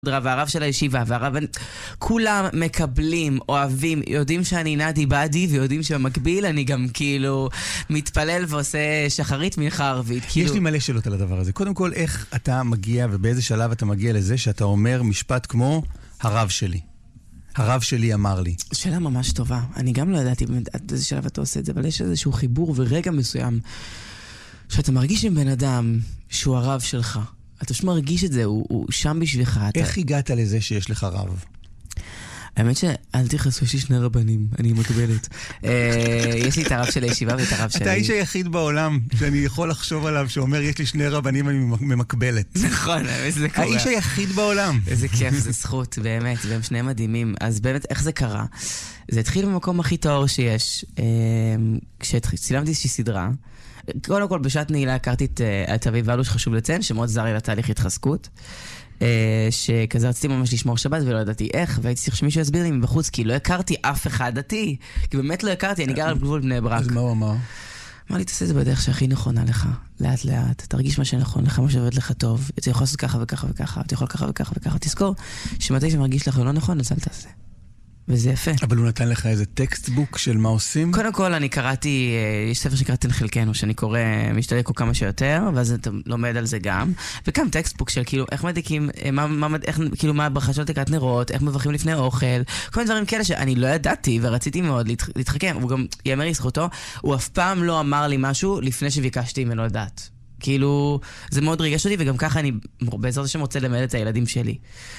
והרב של הישיבה, והרב... כולם מקבלים, אוהבים, יודעים שאני נדי בדי, ויודעים שבמקביל אני גם כאילו מתפלל ועושה שחרית מנחה ערבית. יש לי מלא שאלות על הדבר הזה. קודם כל, איך אתה מגיע ובאיזה שלב אתה מגיע לזה שאתה אומר משפט כמו הרב שלי? הרב שלי אמר לי. שאלה ממש טובה. אני גם לא ידעתי באיזה שלב אתה עושה את זה, אבל יש איזשהו חיבור ורגע מסוים שאתה מרגיש עם בן אדם שהוא הרב שלך. אתה פשוט מרגיש את זה, הוא שם בשבילך. איך הגעת לזה שיש לך רב? האמת שאל תכנסו, יש לי שני רבנים, אני מקבלת. יש לי את הרב של הישיבה ואת הרב שלי. אתה האיש היחיד בעולם שאני יכול לחשוב עליו שאומר יש לי שני רבנים אני ממקבלת. נכון, זה קורה. האיש היחיד בעולם. איזה כיף, זה זכות, באמת, והם שני מדהימים. אז באמת, איך זה קרה? זה התחיל במקום הכי טהור שיש. כשצילמתי איזושהי סדרה, קודם כל בשעת נעילה הכרתי את אביב ואלוש, חשוב לציין, שמאוד זר לי לתהליך התחזקות. שכזה רציתי ממש לשמור שבת ולא ידעתי איך, והייתי צריך שמישהו יסביר לי מבחוץ, כי לא הכרתי אף אחד דתי, כי באמת לא הכרתי, אני גר על גבול בני ברק. אז מה הוא אמר? אמר לי, תעשה את זה בדרך שהכי נכונה לך, לאט לאט, תרגיש מה שנכון לך, מה שעובד לך טוב, אתה יכול לעשות ככה וככה וככה, אתה יכול ככה וככה וככה, תזכור שמתי שמרגיש לך לא נכון, אז אל תעשה. וזה יפה. אבל הוא נתן לך איזה טקסטבוק של מה עושים? קודם כל אני קראתי, יש ספר שקרא תן חלקנו, שאני קורא, משתדל כל כמה שיותר, ואז אתה לומד על זה גם, וגם טקסטבוק של כאילו, איך מדליקים, כאילו מה הברכה של דלקת נרות, איך מברכים לפני אוכל, כל מיני דברים כאלה שאני לא ידעתי, ורציתי מאוד להתחכם, הוא גם יאמר לזכותו, הוא אף פעם לא אמר לי משהו לפני שביקשתי ממנו לדעת. כאילו, זה מאוד ריגש אותי, וגם ככה אני בעזרת השם רוצה למד את הילדים שלי.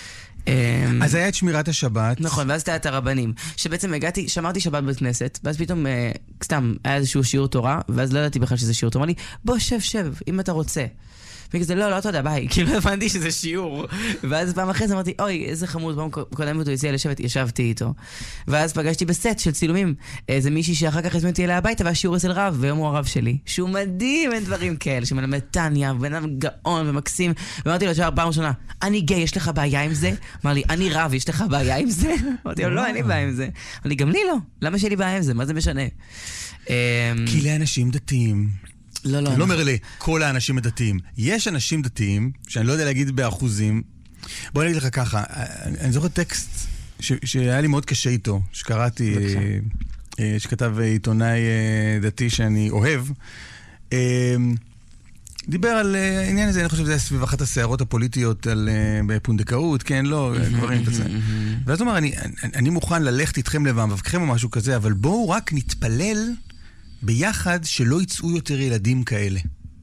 אז היה את שמירת השבת. נכון, ואז היה את הרבנים, שבעצם הגעתי, שמרתי שבת בית כנסת, ואז פתאום, סתם, היה איזשהו שיעור תורה, ואז לא ידעתי בכלל שזה שיעור תורה, אמר לי, בוא שב, אם אתה רוצה. וכזה, לא תודה, ביי, כאילו הבנתי שזה שיעור. ואז פעם אחרי זה אמרתי, אוי, איזה חמוד, פעם קודם אותו הציע לשבת, ישבתי איתו. ואז פגשתי בסט של צילומים, איזה מישהי שאחר כך הזמנתי אליה הביתה, והשיעור אצל רב, והיום הוא הרב שלי, שהוא מדהים, אין דברים כאלה, שמלמד טניה, ובן אדם גאון ומקסים, ואמרתי לו, פעם ראשונה, אני גיי, יש לך בעיה עם זה? אמר לי, אני רב, יש לך בעיה עם זה? אמרתי לו, לא, אין לי בעיה עם זה. אמר לי, גם לי לא, למה שיהיה לי בעיה עם זה? מה זה משנה? כי לאנשים דתיים. אני לא אומר לי, כל האנשים הדתיים. יש אנשים דתיים, שאני לא יודע להגיד באחוזים. בוא נגיד לך ככה, אני זוכר טקסט שהיה לי מאוד קשה איתו, שקראתי, שכתב עיתונאי דתי שאני אוהב. דיבר על העניין הזה, אני חושב שזה היה סביב אחת הסערות הפוליטיות בפונדקאות, כן, לא, דברים כזה. ואז הוא אומר, אני מוכן ללכת איתכם לבקכם או משהו כזה, אבל בואו רק נתפלל ביחד שלא יצאו יותר ילדים כאלה.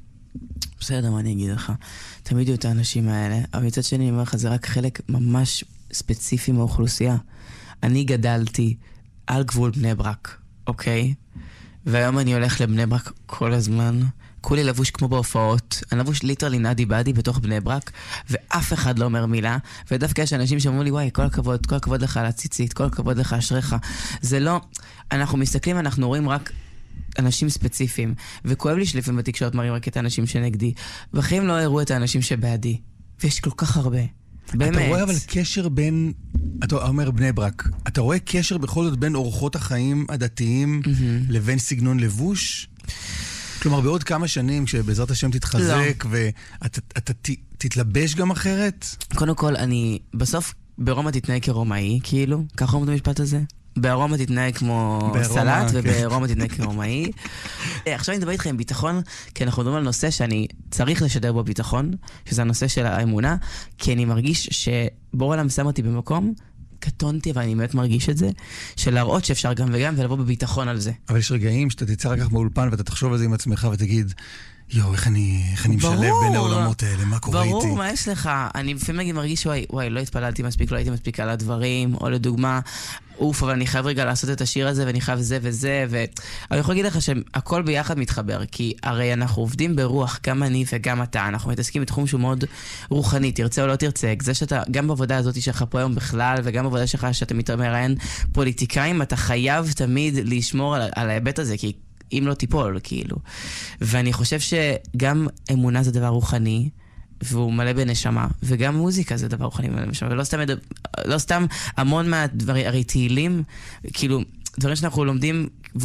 בסדר, מה אני אגיד לך? תמיד יהיו את האנשים האלה, אבל מצד שני אני אומר לך, זה רק חלק ממש ספציפי מהאוכלוסייה. אני גדלתי על גבול בני ברק, אוקיי? והיום אני הולך לבני ברק כל הזמן, כולי לבוש כמו בהופעות, אני לבוש ליטרלי נדי בדי בתוך בני ברק, ואף אחד לא אומר מילה, ודווקא יש אנשים שאומרים לי, וואי, כל הכבוד לך על הציצית, כל הכבוד לך אשריך. זה לא, אנחנו מסתכלים, אנחנו רואים רק אנשים ספציפיים, וכואב לי שלפעמים בתקשורת מראים רק את האנשים שנגדי, ואחרים לא הראו את האנשים שבעדי, ויש כל כך הרבה. באמת. אתה רואה אבל קשר בין, אתה אומר בני ברק, אתה רואה קשר בכל זאת בין אורחות החיים הדתיים לבין סגנון לבוש? כלומר, בעוד כמה שנים, כשבעזרת השם תתחזק, ואתה תתלבש גם אחרת? קודם כל, אני בסוף ברומא תתנהג כרומאי, כאילו, ככה אומרים את המשפט הזה? ברומא תתנהג כמו סלט, וברומא תתנהג כרומאי. עכשיו אני מדבר איתך עם ביטחון, כי אנחנו מדברים על נושא שאני צריך לשדר בו ביטחון, שזה הנושא של האמונה, כי אני מרגיש שבור העולם שם אותי במקום, קטונתי, ואני באמת מרגיש את זה, של להראות שאפשר גם וגם, ולבוא בביטחון על זה. אבל יש רגעים שאתה תצא רק כך באולפן, ואתה תחשוב על זה עם עצמך, ותגיד, יו, איך אני משלב בין העולמות האלה, מה קורה איתי? ברור, מה יש לך? אני לפעמים מרגיש, וואי, לא התפללתי מספיק, לא הייתי מספיק על הדברים, או לדוגמה, אבל אני חייב רגע לעשות את השיר הזה, ואני חייב זה וזה, אני יכול להגיד לך שהכל ביחד מתחבר, כי הרי אנחנו עובדים ברוח, גם אני וגם אתה, אנחנו מתעסקים בתחום שהוא מאוד רוחני, תרצה או לא תרצה, זה שאתה, גם בעבודה הזאת שלך פה היום בכלל, וגם בעבודה שלך שאתה מראיין פוליטיקאים, אתה חייב תמיד לשמור על ההיבט הזה, כי אם לא תיפול, כאילו. ואני חושב שגם אמונה זה דבר רוחני, והוא מלא בנשמה, וגם מוזיקה זה דבר רוחני מלא בנשמה, ולא סתם המון מהדברים, הרי תהילים, כאילו, דברים שאנחנו לומדים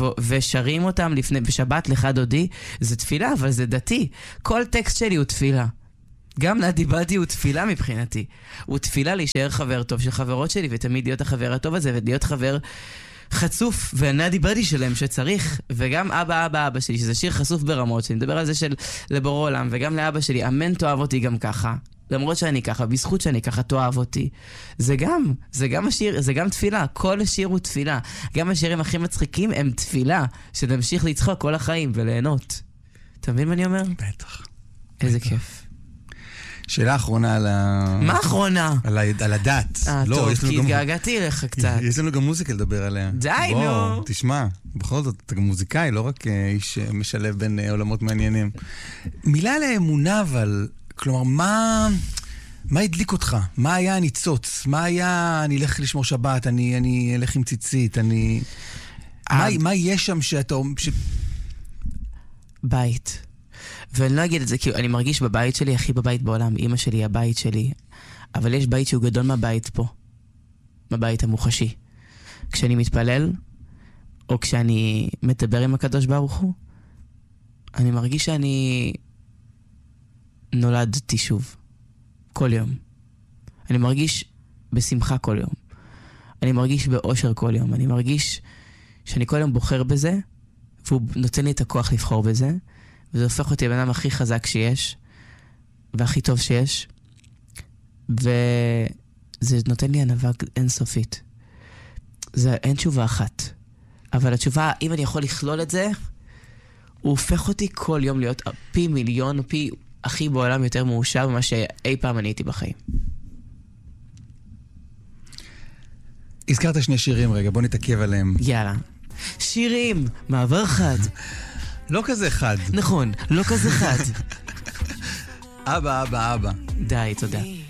ושרים אותם בשבת לך דודי, זה תפילה, אבל זה דתי. כל טקסט שלי הוא תפילה. גם נדי באדי הוא תפילה מבחינתי. הוא תפילה להישאר חבר טוב של חברות שלי, ותמיד להיות החבר הטוב הזה, ולהיות חבר חצוף, ונדי באדי שלהם שצריך, וגם אבא שלי, שזה שיר חשוף ברמות, שאני מדבר על זה של לבורא עולם, וגם לאבא שלי, אמן תאהב אותי גם ככה. למרות שאני ככה, בזכות שאני ככה תאהב אותי. זה גם השיר, זה גם תפילה. כל שיר הוא תפילה. גם השירים הכי מצחיקים הם תפילה, שנמשיך לצחוק כל החיים וליהנות. אתה מבין מה אני אומר? בטח. איזה כיף. שאלה אחרונה על ה... מה אחרונה? על הדת. טוב, כי התגעגעתי לך קצת. יש לנו גם מוזיקה לדבר עליה. די, נו. תשמע, בכל זאת, אתה גם מוזיקאי, לא רק איש משלב בין עולמות מעניינים. מילה לאמונה, אבל, כלומר, מה הדליק אותך? מה היה הניצוץ? מה היה, אני אלך לשמור שבת, אני אלך עם ציצית, מה יש שם שאתה... בית. ואני לא אגיד את זה, כי אני מרגיש בבית שלי, הכי בבית בעולם, אמא שלי היא הבית שלי. אבל יש בית שהוא גדול מהבית פה. מהבית המוחשי. כשאני מתפלל, או כשאני מדבר עם הקדוש ברוך הוא, אני מרגיש שאני נולדתי שוב. כל יום. אני מרגיש בשמחה כל יום. אני מרגיש באושר כל יום. אני מרגיש שאני כל יום בוחר בזה, והוא נותן לי את הכוח לבחור בזה, וזה הופך אותי לבן אדם הכי חזק שיש, והכי טוב שיש, וזה נותן לי ענווה אינסופית. אין תשובה אחת. אבל התשובה, אם אני יכול לכלול את זה, הוא הופך אותי כל יום להיות פי מיליון, פי הכי בעולם יותר מאושר ממה שאי פעם אני הייתי בחיים. הזכרת שני שירים רגע, בוא נתעכב עליהם. יאללה. שירים, מעבר חד. לא כזה חד. נכון, לא כזה חד. אבא. די, תודה.